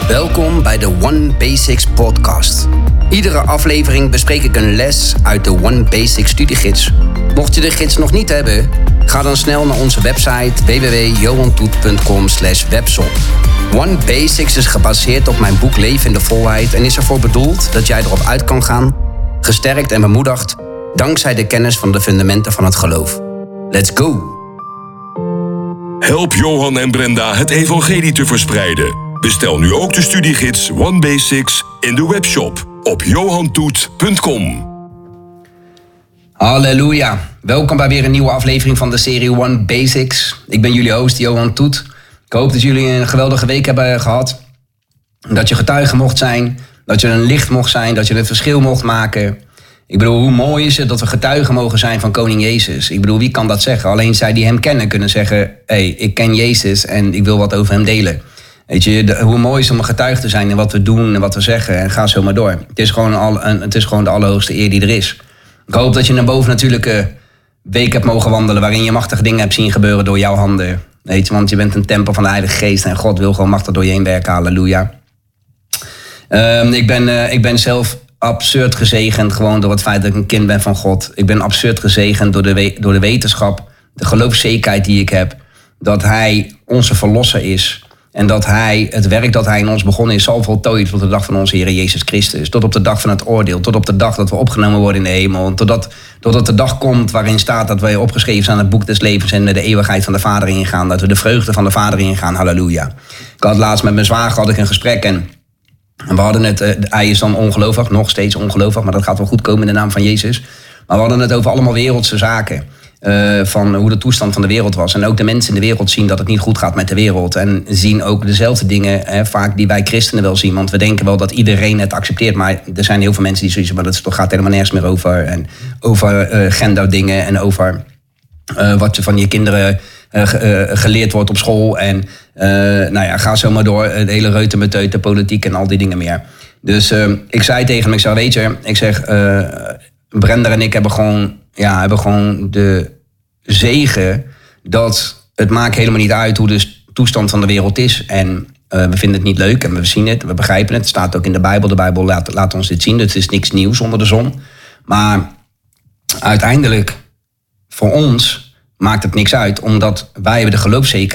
Welkom bij de One Basics podcast. Iedere aflevering bespreek ik een les uit de One Basics studiegids. Mocht je de gids nog niet hebben, ga dan snel naar onze website www.johantoet.com/webshop. One Basics is gebaseerd op mijn boek Leven in de Volheid en is ervoor bedoeld dat jij erop uit kan gaan, gesterkt en bemoedigd, dankzij de kennis van de fundamenten van het geloof. Let's go! Help Johan en Brenda het evangelie te verspreiden. Bestel nu ook de studiegids One Basics in de webshop op johantoet.com. Halleluja. Welkom bij weer een nieuwe aflevering van de serie One Basics. Ik ben jullie host Johan Toet. Ik hoop dat jullie een geweldige week hebben gehad. Dat je getuige mocht zijn. Dat je een licht mocht zijn. Dat je het verschil mocht maken. Ik bedoel, hoe mooi is het dat we getuigen mogen zijn van koning Jezus? Ik bedoel, wie kan dat zeggen? Alleen zij die hem kennen kunnen zeggen, hey, ik ken Jezus en ik wil wat over hem delen. Weet je, hoe mooi is om een getuige te zijn in wat we doen en wat we zeggen. En ga zo maar door. Het is gewoon de allerhoogste eer die er is. Ik hoop dat je een bovennatuurlijke week hebt mogen wandelen, waarin je machtige dingen hebt zien gebeuren door jouw handen. Weet je, want je bent een tempel van de Heilige Geest en God wil gewoon machtig door je heen werken. Halleluja. Ik ben zelf absurd gezegend gewoon door het feit dat ik een kind ben van God. Ik ben absurd gezegend door de wetenschap, de geloofszekerheid die ik heb, dat hij onze verlosser is. En dat hij het werk dat hij in ons begonnen is zal voltooien tot de dag van onze Heer Jezus Christus. Tot op de dag van het oordeel. Tot op de dag dat we opgenomen worden in de hemel. Totdat de dag komt waarin staat dat wij opgeschreven zijn aan het boek des levens en met de eeuwigheid van de Vader ingaan. Dat we de vreugde van de Vader ingaan. Halleluja. Ik had laatst met mijn zwager een gesprek en we hadden het, hij is dan ongelovig, nog steeds ongelovig, maar dat gaat wel goed komen in de naam van Jezus. Maar we hadden het over allemaal wereldse zaken. Van hoe de toestand van de wereld was. En ook de mensen in de wereld zien dat het niet goed gaat met de wereld. En zien ook dezelfde dingen vaak die wij christenen wel zien. Want we denken wel dat iedereen het accepteert. Maar er zijn heel veel mensen die zoiets hebben, maar dat gaat helemaal nergens meer over. En over genderdingen en over wat je van je kinderen geleerd wordt op school. En ga zo maar door. De hele reutemeteute, politiek en al die dingen meer. Dus ik zei tegen hem, weet je, Brenda en ik hebben gewoon de zegen dat het maakt helemaal niet uit hoe de toestand van de wereld is. En we vinden het niet leuk en we zien het, we begrijpen het. Het staat ook in de Bijbel. De Bijbel laat ons dit zien. Dus het is niks nieuws onder de zon. Maar uiteindelijk, voor ons, maakt het niks uit. Omdat wij hebben de geloofszekerheid